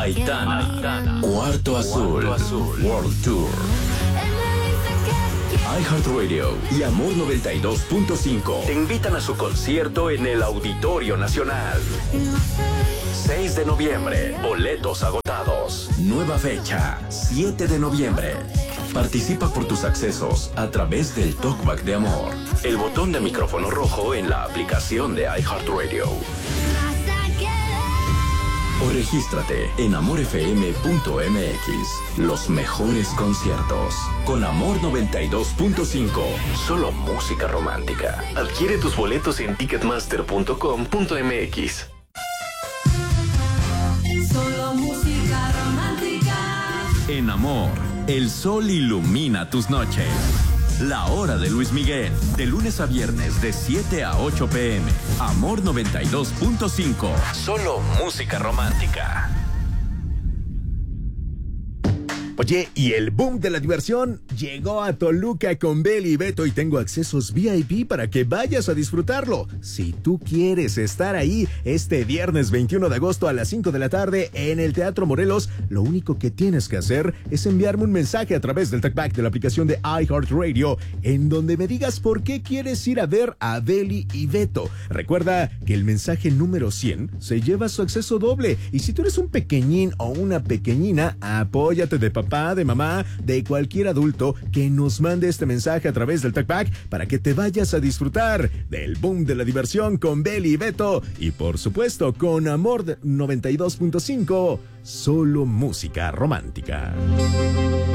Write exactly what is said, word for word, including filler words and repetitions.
Aitana, Aitana. Cuarto Azul, Cuarto Azul World Tour. iHeartRadio y Amor noventa y dos punto cinco te invitan a su concierto en el Auditorio Nacional. seis de noviembre, boletos agotados. Nueva fecha, siete de noviembre. Participa por tus accesos a través del Talkback de Amor. El botón de micrófono rojo en la aplicación de iHeartRadio. O regístrate en amor f m punto m x. Los mejores conciertos. Con Amor noventa y dos punto cinco. Solo música romántica. Adquiere tus boletos en ticketmaster punto com punto m x. Solo música romántica. En Amor, el sol ilumina tus noches. La hora de Luis Miguel, de lunes a viernes de siete a ocho p m Amor noventa y dos punto cinco. Solo música romántica. Oye, y el boom de la diversión llegó a Toluca con Beli y Beto y tengo accesos V I P para que vayas a disfrutarlo. Si tú quieres estar ahí este viernes veintiuno de agosto a las cinco de la tarde en el Teatro Morelos, lo único que tienes que hacer es enviarme un mensaje a través del talkback de la aplicación de iHeartRadio en donde me digas por qué quieres ir a ver a Beli y Beto. Recuerda que el mensaje número cien se lleva su acceso doble y si tú eres un pequeñín o una pequeñina, apóyate de papá, de mamá, de cualquier adulto que nos mande este mensaje a través del talkback para que te vayas a disfrutar del boom de la diversión con Beli y Beto y por supuesto con Amor noventa y dos punto cinco, solo música romántica.